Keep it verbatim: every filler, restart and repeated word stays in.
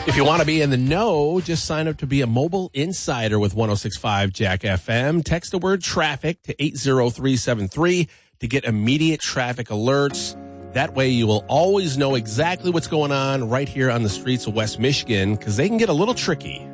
If you want to be in the know, just sign up to be a mobile insider with one oh six point five Jack F M. Text the word traffic to eight zero three seven three to get immediate traffic alerts. That way you will always know exactly what's going on right here on the streets of West Michigan, because they can get a little tricky.